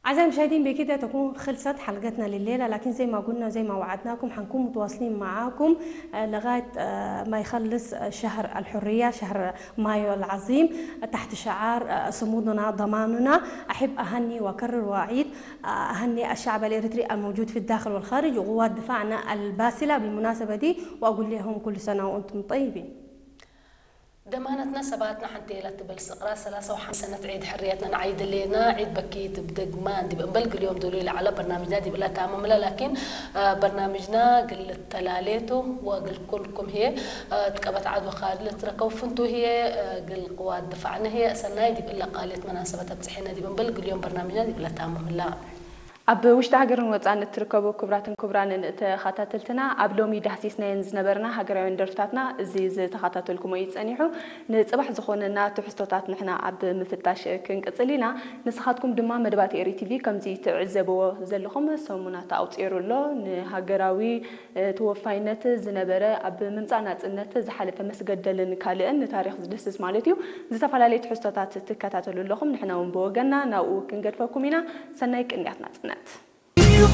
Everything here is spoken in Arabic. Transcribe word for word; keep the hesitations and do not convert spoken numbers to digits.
أعزائي المشاهدين بكده تكون خلصت حلقتنا لليلة، لكن زي ما قلنا زي ما وعدناكم حنكون متواصلين معاكم لغاية ما يخلص شهر الحرية، شهر مايو العظيم، تحت شعار صمودنا ضماننا. أحب أهني وأكرر وأعيد أهني الشعب الإريتري الموجود في الداخل والخارج وقوات دفاعنا الباسلة بالمناسبة دي، وأقول لهم كل سنة وأنتم طيبين. دمانتنا سباتنا حنتيلت بالاستقرار ثلاثة وخمسين سنة عيد حريتنا نعيد لنا عيد بكيت بدقمان دي بنبلغ اليوم دولي على برنامجنا دي بلا تمام لا، لكن برنامجنا قل تلاليته وقل كلكم هي تكبت عاد وخالت ركوفنتو هي قل قوات دفعنا هي سنة دي بلا قالت مناسبة بتحنا دي بنبلغ اليوم برنامجنا دي بلا تمام لا. أب وشت هاجرن وطعن تركبوا كبرات كبران تخطاتلتنا أب لومي دحسيسنا ينزنبرنا هاجرين درفتاتنا زيز تخطاتلكم يتصنيحو نصبح زخوننا تحستوتات نحنا أب مفتاش كنقصلينا نسخاتكم دما مدبات إيري تي في كم زي تعزبوا زلهم سمونا تاوطيرو له نهاجراوي توفاينت زنبره أب ممصانات انت زحلفه مسجدلن كالئن تاريخ دسس مالتيو زتفلالي تحستوتات تكتاتلو لهم نحنا ونبوغنا ناو كنقدفكم هنا سنايك انياتنا